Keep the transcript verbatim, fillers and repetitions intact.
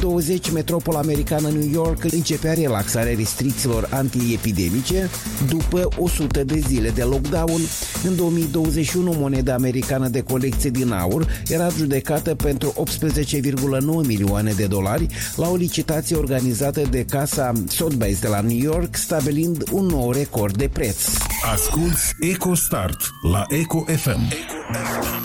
douăzeci, metropola americană New York începea relaxarea restricțiilor antiepidemice după o sută de zile de lockdown. În două mii douăzeci și unu, moneda americană de colecție din aur era judecată pentru optsprezece virgulă nouă milioane de dolari la o licitație organizată de casa Sotheby's de la New York, stabilind un nou record de preț. Asculți EcoStart la Eco F M.